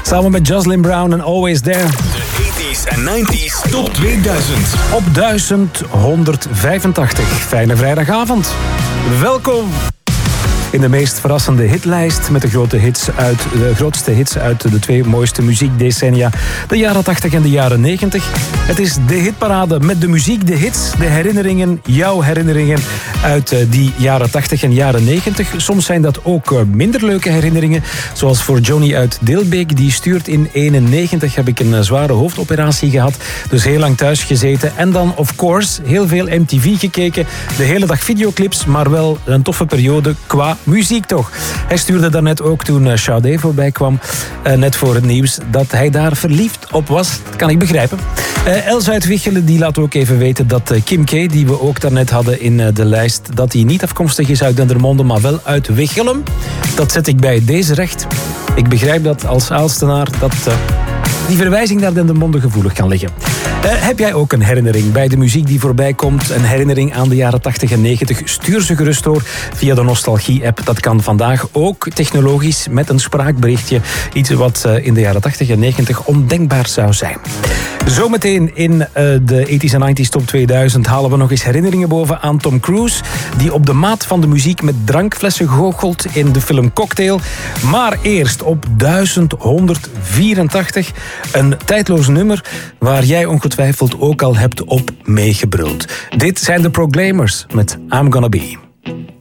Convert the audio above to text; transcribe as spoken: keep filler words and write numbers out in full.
Samen met Jocelyn Brown en Always There. De tachtiger en negentiger Top tweeduizend. Op duizend honderdvijfentachtig. Fijne vrijdagavond. Welkom in de meest verrassende hitlijst met de, grote hits uit, de grootste hits uit de twee mooiste muziekdecennia. De jaren tachtig en de jaren negentig. Het is de hitparade met de muziek, de hits, de herinneringen, jouw herinneringen uit die jaren tachtig en jaren negentig. Soms zijn dat ook minder leuke herinneringen. Zoals voor Johnny uit Dilbeek. Die stuurt in eenennegentig heb ik een zware hoofdoperatie gehad. Dus heel lang thuis gezeten. En dan, of course, heel veel M T V gekeken. De hele dag videoclips, maar wel een toffe periode qua muziek toch. Hij stuurde daarnet ook toen Sade voorbij kwam, uh, net voor het nieuws, dat hij daar verliefd op was. Dat kan ik begrijpen. Uh, Els uit Wichelen die laat ook even weten dat uh, Kim K, die we ook daarnet hadden in uh, de lijst, dat hij niet afkomstig is uit Dendermonde, maar wel uit Wichelen. Dat zet ik bij deze recht. Ik begrijp dat als Aalstenaar dat uh, die verwijzing naar Dendermonde gevoelig kan liggen. Uh, heb jij ook een herinnering bij de muziek die voorbij komt? Een herinnering aan de jaren tachtig en negentig? Stuur ze gerust door via de Nostalgie-app. Dat kan vandaag ook technologisch met een spraakberichtje. Iets wat uh, in de jaren tachtig en negentig ondenkbaar zou zijn. Zometeen in uh, de tachtiger en negentiger Top tweeduizend halen we nog eens herinneringen boven aan Tom Cruise, die op de maat van de muziek met drankflessen goochelt in de film Cocktail. Maar eerst op duizend honderdvierentachtig een tijdloos nummer waar jij ongetwijfeld ook al hebt op meegebruld. Dit zijn de Proclaimers met I'm Gonna Be.